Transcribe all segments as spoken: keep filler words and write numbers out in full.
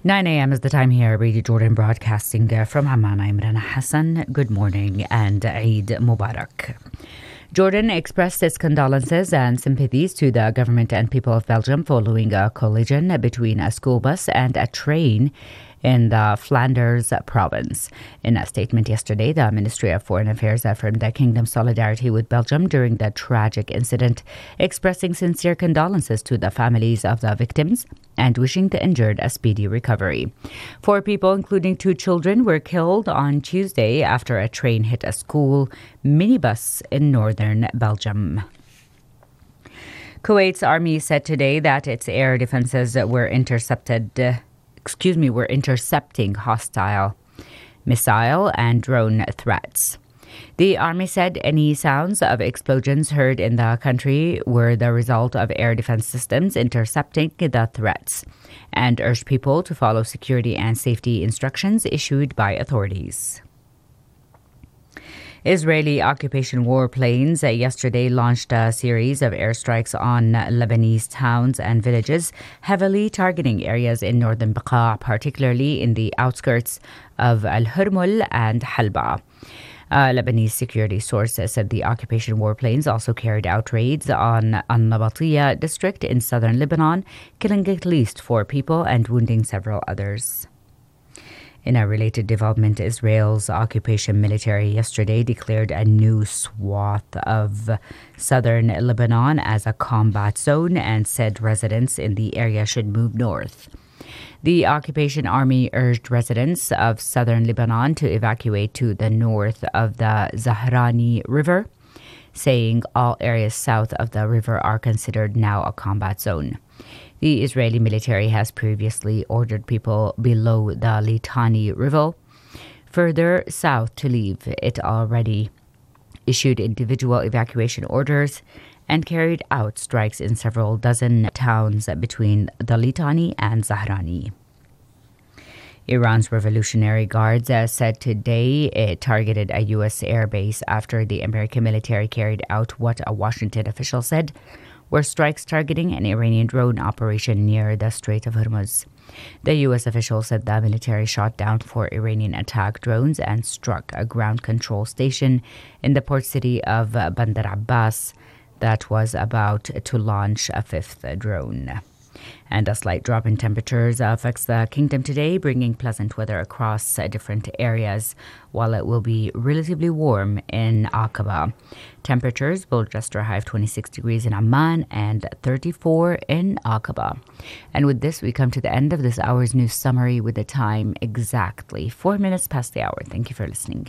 nine a.m. is the time here, Radio Jordan broadcasting from Amman. I'm Rana Hassan. Good morning and Eid Mubarak. Jordan expressed its condolences and sympathies to the government and people of Belgium following a collision between a school bus and a train in the Flanders province. In a statement yesterday, the Ministry of Foreign Affairs affirmed the kingdom's solidarity with Belgium during the tragic incident, expressing sincere condolences to the families of the victims and wishing the injured a speedy recovery. Four people, including two children, were killed on Tuesday after a train hit a school minibus in northern Belgium. Kuwait's army said today that its air defenses were intercepted uh, excuse me, were intercepting hostile missile and drone threats. The army said any sounds of explosions heard in the country were the result of air defense systems intercepting the threats and urged people to follow security and safety instructions issued by authorities. Israeli occupation warplanes yesterday launched a series of airstrikes on Lebanese towns and villages, heavily targeting areas in northern Bekaa, particularly in the outskirts of Al-Hurmul and Halba. A Lebanese security source said the occupation warplanes also carried out raids on An-Nabatiya district in southern Lebanon, killing at least four people and wounding several others. In a related development, Israel's occupation military yesterday declared a new swath of southern Lebanon as a combat zone and said residents in the area should move north. The occupation army urged residents of southern Lebanon to evacuate to the north of the Zahrani River, saying all areas south of the river are considered now a combat zone. The Israeli military has previously ordered people below the Litani River further south to leave. It already issued individual evacuation orders and carried out strikes in several dozen towns between the Litani and Zahrani. Iran's Revolutionary Guards uh, said today it targeted a U S airbase after the American military carried out what a Washington official said were strikes targeting an Iranian drone operation near the Strait of Hormuz. The U S official said the military shot down four Iranian attack drones and struck a ground control station in the port city of Bandar Abbas that was about to launch a fifth drone. And a slight drop in temperatures affects the kingdom today, bringing pleasant weather across uh, different areas, while it will be relatively warm in Aqaba. Temperatures will register a high of twenty-six degrees in Amman and thirty-four in Aqaba. And with this, we come to the end of this hour's news summary with the time exactly four minutes past the hour. Thank you for listening.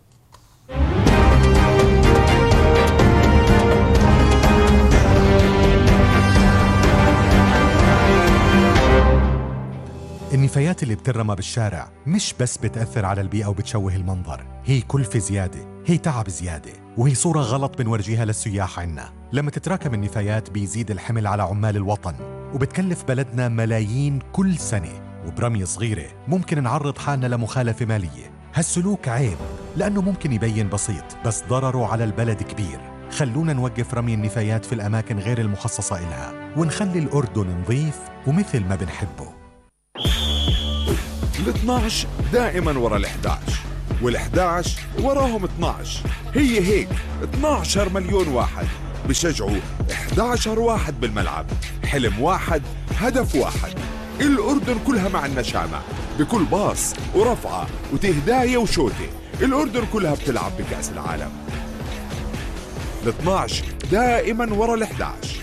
النفايات اللي بترمى بالشارع مش بس بتأثر على البيئة وبتشوه المنظر، هي كلفة زيادة، هي تعب زيادة، وهي صورة غلط بنورجيها للسياح عنا. لما تتراكم النفايات بيزيد الحمل على عمال الوطن وبتكلف بلدنا ملايين كل سنة، وبرمية صغيرة ممكن نعرض حالنا لمخالفة مالية. هالسلوك عيب لأنه ممكن يبين بسيط بس ضرره على البلد كبير. خلونا نوقف رمي النفايات في الأماكن غير المخصصة إلها ونخلي الأردن نظيف ومثل ما بنحبه. الاثناعش دائما ورا الإحداعش والإحداعش وراهم اثناعش. هي هيك اثناعشر مليون واحد بشجعوا إحداعشر واحد بالملعب. حلم واحد، هدف واحد. الأردن كلها مع النشامة بكل باص ورفعة وتهداية وشوتة. الأردن كلها بتلعب بكأس العالم. الاثناعش دائما ورا الإحداعش.